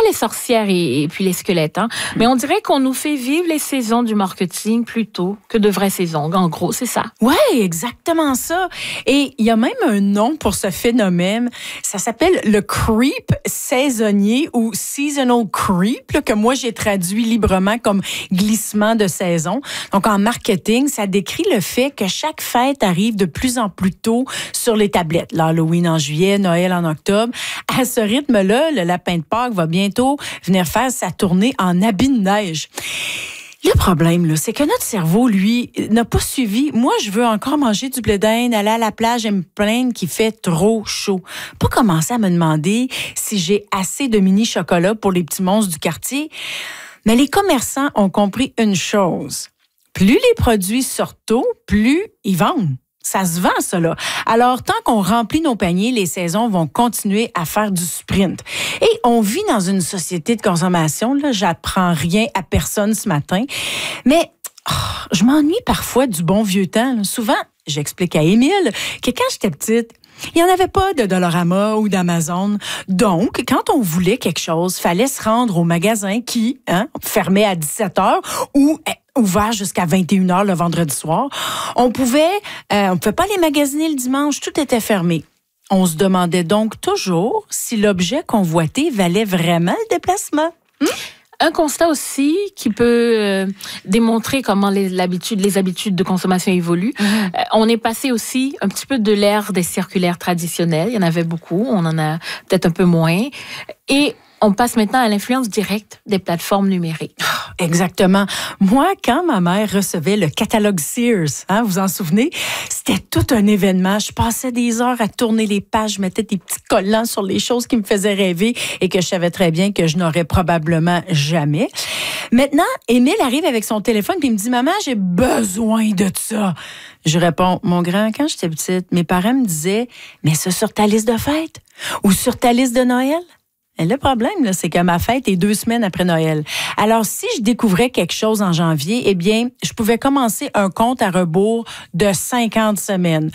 les sorcières et puis les squelettes, hein. Mais on dirait qu'on nous fait vivre les saisons du marketing plutôt que de vraies saisons. En gros, c'est ça. Ouais, exactement ça. Et il y a même un nom pour ce phénomène. Ça s'appelle le creep saisonnier ou seasonal creep, là, que moi j'ai traduit librement comme glissement de saison. Donc en marketing, ça décrit le fait que chaque fête arrive de plus en plus tôt sur les tablettes. L'Halloween en juillet, Noël en octobre. À ce rythme-là, le lapin de Pâques va bientôt venir faire sa tournée en habit de neige. Le problème, là, c'est que notre cerveau, lui, n'a pas suivi. Moi, je veux encore manger du blé d'Inde, aller à la plage et me plaindre qu'il fait trop chaud. Pas commencer à me demander si j'ai assez de mini-chocolat pour les petits monstres du quartier. Mais les commerçants ont compris une chose. Plus les produits sortent tôt, plus ils vendent. Ça se vend, ça, là. Alors, tant qu'on remplit nos paniers, les saisons vont continuer à faire du sprint. Et on vit dans une société de consommation, là. J'apprends rien à personne ce matin. Mais je m'ennuie parfois du bon vieux temps, là. Souvent, j'explique à Émile que quand j'étais petite, il n'y en avait pas de Dollarama ou d'Amazon. Donc, quand on voulait quelque chose, fallait se rendre au magasin qui fermait à 17h ou ouvert jusqu'à 21h le vendredi soir. On pouvait pas aller magasiner le dimanche, tout était fermé. On se demandait donc toujours si l'objet convoité valait vraiment le déplacement. Un constat aussi qui peut démontrer comment les habitudes de consommation évoluent. On est passé aussi un petit peu de l'ère des circulaires traditionnels. Il y en avait beaucoup, on en a peut-être un peu moins. Et on passe maintenant à l'influence directe des plateformes numériques. Exactement. Moi, quand ma mère recevait le catalogue Sears, vous vous en souvenez, c'était tout un événement. Je passais des heures à tourner les pages, je mettais des petits collants sur les choses qui me faisaient rêver et que je savais très bien que je n'aurais probablement jamais. Maintenant, Émile arrive avec son téléphone et il me dit « Maman, j'ai besoin de ça. » Je réponds « Mon grand, quand j'étais petite, mes parents me disaient « Mais ça sur ta liste de fête ou sur ta liste de Noël? » Et le problème, là, c'est que ma fête est 2 semaines après Noël. Alors, si je découvrais quelque chose en janvier, eh bien, je pouvais commencer un compte à rebours de 50 semaines.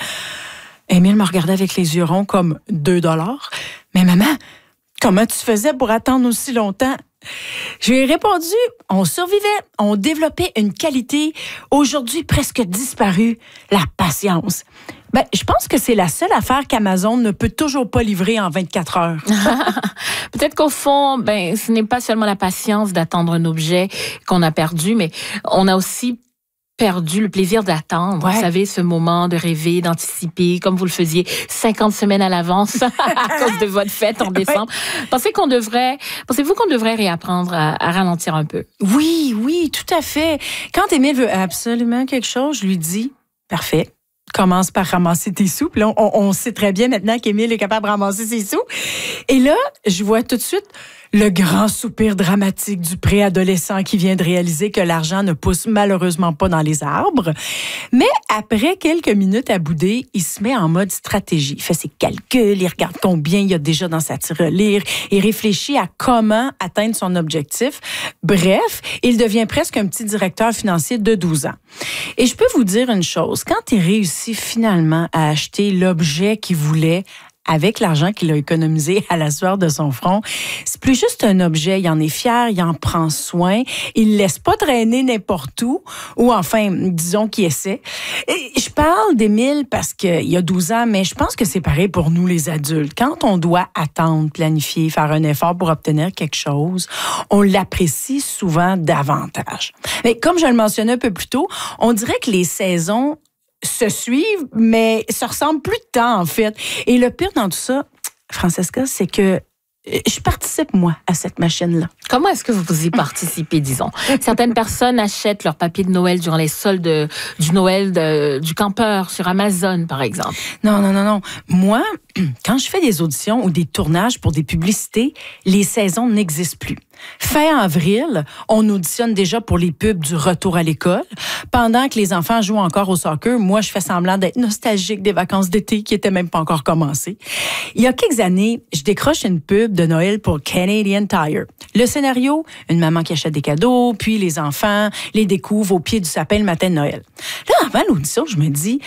Émile me regardait avec les yeux ronds comme 2 $. Mais maman, comment tu faisais pour attendre aussi longtemps? Je lui ai répondu, on survivait, on développait une qualité aujourd'hui presque disparue, la patience. Je pense que c'est la seule affaire qu'Amazon ne peut toujours pas livrer en 24 heures. Peut-être qu'au fond, ce n'est pas seulement la patience d'attendre un objet qu'on a perdu, mais on a aussi perdu le plaisir d'attendre. Ouais. Vous savez, ce moment de rêver, d'anticiper, comme vous le faisiez 50 semaines à l'avance à cause de votre fête en décembre. Ouais. Pensez-vous qu'on devrait réapprendre à ralentir un peu? Oui, tout à fait. Quand Émile veut absolument quelque chose, je lui dis, parfait. Commence par ramasser tes sous. Puis là, on sait très bien maintenant qu'Émile est capable de ramasser ses sous. Et là, je vois tout de suite le grand soupir dramatique du préadolescent qui vient de réaliser que l'argent ne pousse malheureusement pas dans les arbres. Mais après quelques minutes à bouder, il se met en mode stratégie. Il fait ses calculs, il regarde combien il y a déjà dans sa tirelire, il réfléchit à comment atteindre son objectif. Bref, il devient presque un petit directeur financier de 12 ans. Et je peux vous dire une chose, quand il réussit finalement à acheter l'objet qu'il voulait, avec l'argent qu'il a économisé à la sueur de son front, c'est plus juste un objet. Il en est fier, il en prend soin, il ne laisse pas traîner n'importe où, ou enfin, disons qu'il essaie. Et je parle d'Émile parce qu'il a 12 ans, mais je pense que c'est pareil pour nous les adultes. Quand on doit attendre, planifier, faire un effort pour obtenir quelque chose, on l'apprécie souvent davantage. Mais comme je le mentionnais un peu plus tôt, on dirait que les saisons se suivent, mais se ressemblent plus de temps, en fait. Et le pire dans tout ça, Francesca, c'est que je participe, moi, à cette machine-là. Comment est-ce que vous y participez, disons? Certaines personnes achètent leur papier de Noël durant les soldes du Noël du campeur sur Amazon, par exemple. Non. Moi, quand je fais des auditions ou des tournages pour des publicités, les saisons n'existent plus. Fin avril, on auditionne déjà pour les pubs du retour à l'école. Pendant que les enfants jouent encore au soccer, moi, je fais semblant d'être nostalgique des vacances d'été qui étaient même pas encore commencées. Il y a quelques années, je décroche une pub de Noël pour Canadian Tire. Le scénario, une maman qui achète des cadeaux, puis les enfants les découvrent au pied du sapin le matin de Noël. Là, avant l'audition, je me dis,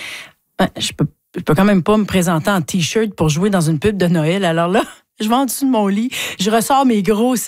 je peux quand même pas me présenter en T-shirt pour jouer dans une pub de Noël. Alors là, je vais en dessous de mon lit, je ressors mes gros